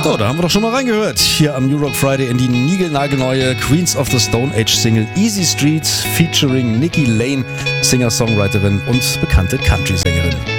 So, da haben wir doch schon mal reingehört. Hier am New Rock Friday in die niegelnagelneue Queens of the Stone Age Single Easy Street featuring Nikki Lane, Singer-Songwriterin und bekannte Country-Sängerin.